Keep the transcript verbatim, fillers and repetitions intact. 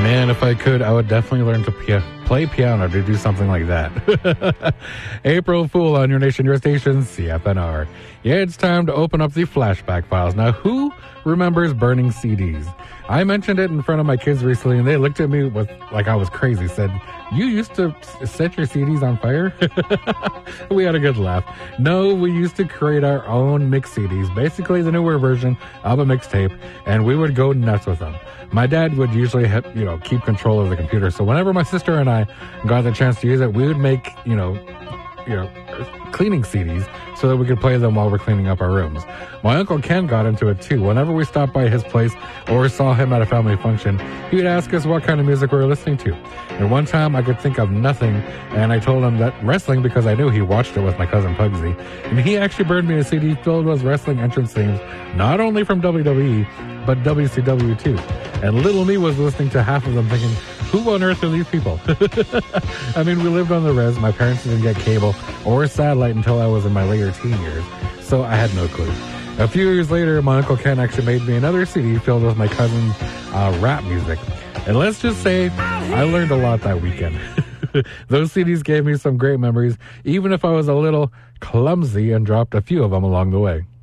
Man, if I could, I would definitely learn to pia- play piano to do something like that. April Fool on your nation, your station, C F N R. Yeah, it's time to open up the flashback files. Now, who remembers burning C Ds? I mentioned it in front of my kids recently, and they looked at me with like I was crazy. Said, "You used to set your C Ds on fire?" We had a good laugh. No, we used to create our own mix C Ds, basically the newer version of a mixtape, and we would go nuts with them. My dad would usually, have, you know, keep control of the computer. So whenever my sister and I got the chance to use it, we would make, you know, you know, cleaning C Ds so that we could play them while we're cleaning up our rooms. My Uncle Ken got into it too. Whenever we stopped by his place or saw him at a family function, he would ask us what kind of music we were listening to. And one time I could think of nothing, and I told him that wrestling because I knew he watched it with my cousin Pugsy. And he actually burned me a C D filled with wrestling entrance themes, not only from W W E, but W C W too. And little me was listening to half of them thinking, who on earth are these people? I mean, we lived on the res. My parents didn't get cable or satellite until I was in my later teen years, so I had no clue. A few years later, my Uncle Ken actually made me another C D filled with my cousin's uh, rap music. And let's just say, I learned a lot that weekend. Those C Ds gave me some great memories, even if I was a little clumsy and dropped a few of them along the way.